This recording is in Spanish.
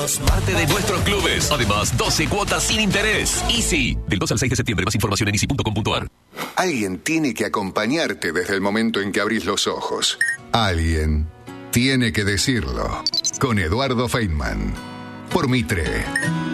Parte de nuestros clubes. Además, 12 cuotas sin interés. Easy. Del 2 al 6 de septiembre. Más información en easy.com.ar. Alguien tiene que acompañarte desde el momento en que abrís los ojos. Alguien tiene que decirlo. Con Eduardo Feynman. Por Mitre.